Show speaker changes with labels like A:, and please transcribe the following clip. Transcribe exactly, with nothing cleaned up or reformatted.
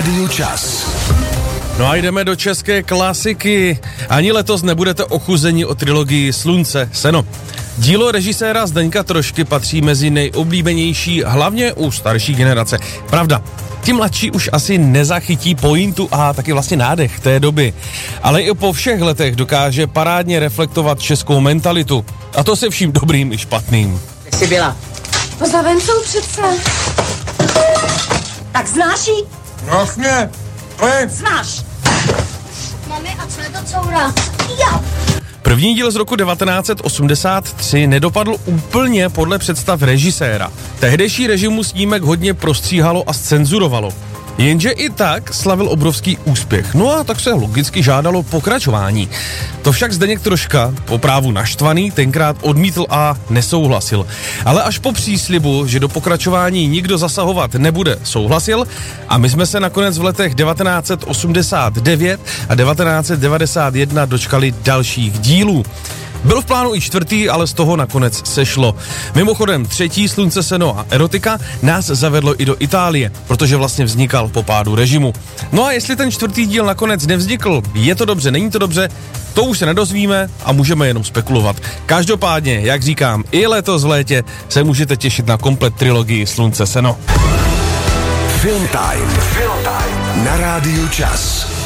A: Rádiu Čas.
B: No a jdeme do české klasiky. Ani letos nebudete ochuzeni o trilogii Slunce, seno. Dílo režiséra Zdeňka Trošky patří mezi nejoblíbenější, hlavně u starší generace. Pravda, ti mladší už asi nezachytí pointu a taky vlastně nádech té doby. Ale i po všech letech dokáže parádně reflektovat českou mentalitu. A to se vším dobrým i špatným.
C: Kde jsi byla?
D: Za Vencou přece.
C: Tak znáš jí?
E: Jasně, pojď.
C: Znáš.
D: Mami, a co je to coura? Jo.
B: První díl z roku devatenáct set osmdesát tři nedopadl úplně podle představ režiséra. Tehdejší režimu snímek hodně prostříhalo a zcenzurovalo. Jenže i tak slavil obrovský úspěch. No a tak se logicky žádalo pokračování. To však Zdeněk Troška, po právu naštvaný, tenkrát odmítl a nesouhlasil. Ale až po příslibu, že do pokračování nikdo zasahovat nebude, souhlasil a my jsme se nakonec v letech devatenáct set osmdesát devět a devatenáct set devadesát jedna dočkali dalších dílů. Byl v plánu i čtvrtý, ale z toho nakonec sešlo. Mimochodem, třetí Slunce, seno a erotika nás zavedlo i do Itálie, protože vlastně vznikal po pádu režimu. No a jestli ten čtvrtý díl nakonec nevznikl, je to dobře, není to dobře, to už se nedozvíme a můžeme jenom spekulovat. Každopádně, jak říkám, i letos v létě se můžete těšit na komplet trilogii Slunce, seno.
A: Film Time. Film Time. Na Rádiu Čas.